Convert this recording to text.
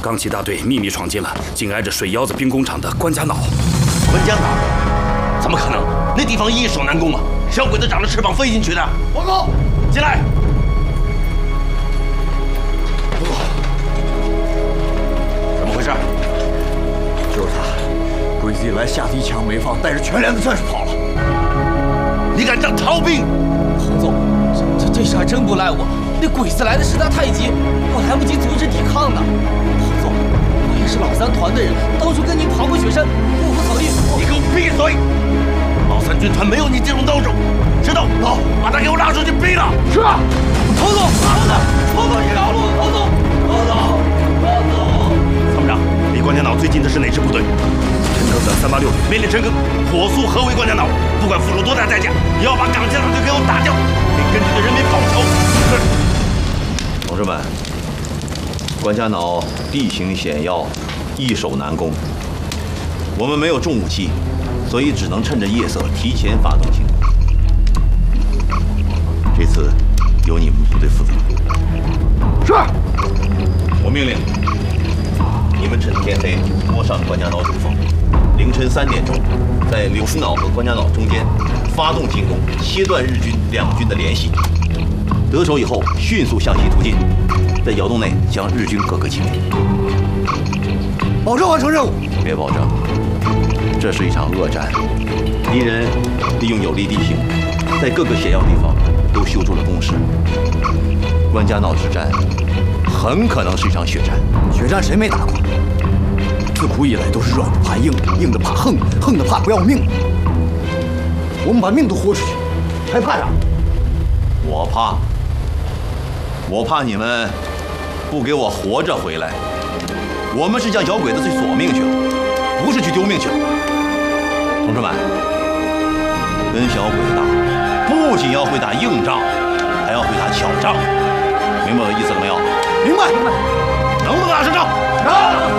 钢骑大队秘密闯进了紧挨着水腰子兵工厂的关家岛。 关家岛？怎么可能？那地方易守难攻啊！小鬼子长着翅膀飞进去的。报告，进来。报告，怎么回事？ 就是他，鬼子一来，吓得一枪没放，带着全连的战士跑了。 你敢当逃兵？ 彭总，这事还真不赖我。那鬼子来的实在太急，我来不及组织抵抗呢。彭总，我也是老三团的人，当初跟您爬过雪山，不服草地。 你给我闭嘴！老三军团没有你这种刀手。知道？好，把他给我拉出去毙了。 是啊，彭总，彭总，一条路，彭总，彭总。 参谋长，离关家岛最近的是哪支部队？陈赓的386命令陈赓火速合围关家岛，不管付出多大代价，也要把港江大队给我打掉，给根据的人民报仇。是。 同志们，关家岛地形险要，易守难攻，我们没有重武器，所以只能趁着夜色提前发动进攻。这次由你们部队负责。 是。 我命令你们趁天黑摸上关家岛主峰，凌晨3点钟，在柳树岛和关家岛中间发动进攻，切断日军两军的联系。得手以后，迅速向西突进，在窑洞内将日军各个击灭。 保证完成任务。 别保证，这是一场恶战。敌人利用有利地形，在各个险要地方都修筑了工事。关家岛之战很可能是一场血战。 血战谁没打过？自古以来都是软的怕硬，硬的怕横，横的怕不要命。我们把命都豁出去，还怕啥？ 我怕你们不给我活着回来。我们是向小鬼子去索命去了，不是去丢命去了。同志们，跟小鬼子打，不仅要会打硬仗，还要会打巧仗。明白我的意思了没有？ 明白。 能不能打胜仗？能。